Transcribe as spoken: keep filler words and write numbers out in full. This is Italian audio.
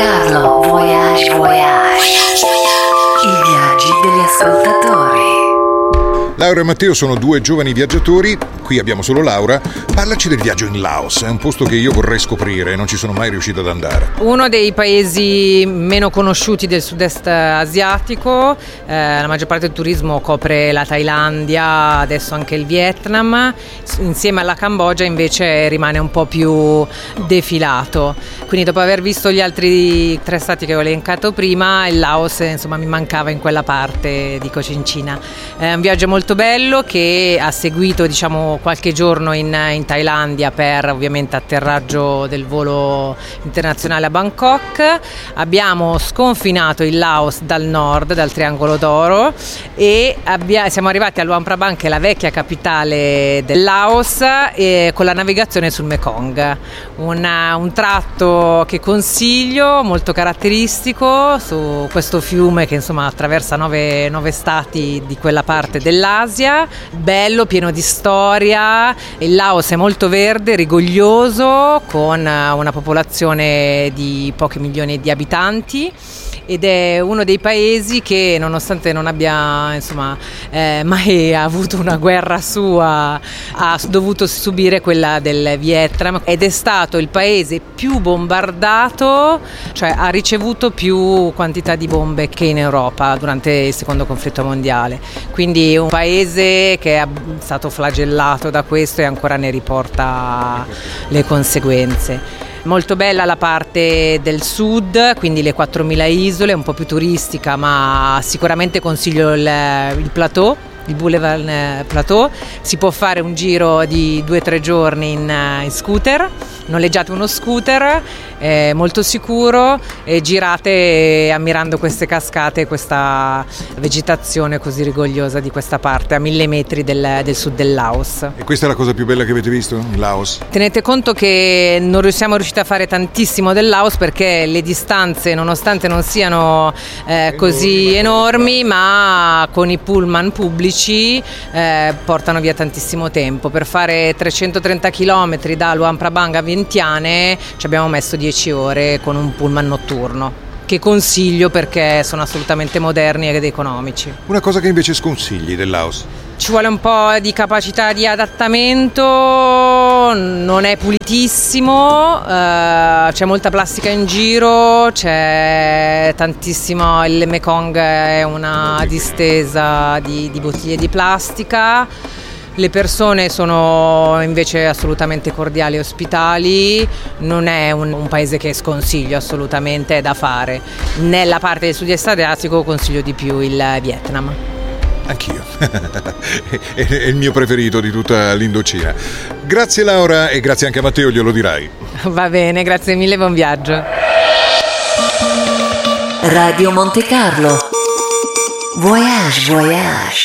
Carlo, Voyage Voyage. I viaggi degli ascoltatori. Laura e Matteo sono due giovani viaggiatori, qui abbiamo solo Laura. Parlaci del viaggio in Laos, è un posto che io vorrei scoprire e non ci sono mai riuscito ad andare. Uno dei paesi meno conosciuti del sud-est asiatico, eh, la maggior parte del turismo copre la Thailandia, adesso anche il Vietnam, insieme alla Cambogia invece rimane un po' più defilato. Quindi dopo aver visto gli altri tre stati che ho elencato prima, il Laos insomma mi mancava in quella parte di Cocincina. È un viaggio molto bello che ha seguito diciamo qualche giorno in, in Thailandia per ovviamente atterraggio del volo internazionale a Bangkok. Abbiamo sconfinato il Laos dal nord, dal Triangolo d'Oro, e abbia, siamo arrivati a Luang Prabang, che è la vecchia capitale del Laos, e con la navigazione sul Mekong. Una, un tratto che consiglio, molto caratteristico su questo fiume che insomma attraversa nove, nove stati di quella parte dell'Asia, bello, pieno di storia. Il Laos è molto verde, rigoglioso, con una popolazione di pochi milioni di abitanti, ed è uno dei paesi che, nonostante non abbia insomma eh, mai avuto una guerra sua, ha dovuto subire quella del Vietnam, ed è stato il paese più bombardato, cioè ha ricevuto più quantità di bombe che in Europa durante il secondo conflitto mondiale. Quindi un paese che è stato flagellato da questo e ancora ne riporta le conseguenze. Molto bella la parte del sud, quindi le quattromila isole, un po' più turistica, ma sicuramente consiglio il, il plateau, il Boulevard Plateau. Si può fare un giro di due o tre giorni in, in scooter, noleggiate uno scooter, è molto sicuro, e girate ammirando queste cascate e questa vegetazione così rigogliosa di questa parte a mille metri del, del sud del Laos. E questa è la cosa più bella che avete visto in Laos? Tenete conto che non siamo riusciti a fare tantissimo del Laos perché le distanze, nonostante non siano eh, così enormi, ma con i pullman pubblici eh, portano via tantissimo tempo. Per fare trecentotrenta chilometri da Luang Prabang a Vientiane ci abbiamo messo dieci ore con un pullman notturno, che consiglio perché sono assolutamente moderni ed economici. Una cosa che invece sconsigli del Laos? Ci vuole un po' di capacità di adattamento, non è pulitissimo, eh, c'è molta plastica in giro, c'è tantissimo, il Mekong è una distesa di, di bottiglie di plastica. Le persone sono invece assolutamente cordiali e ospitali, non è un, un paese che sconsiglio assolutamente, è da fare. Nella parte del sud-est asiatico consiglio di più il Vietnam. Anch'io, è il mio preferito di tutta l'Indocina. Grazie Laura, e grazie anche a Matteo, glielo dirai. Va bene, grazie mille, buon viaggio. Radio Monte Carlo, Voyage Voyage.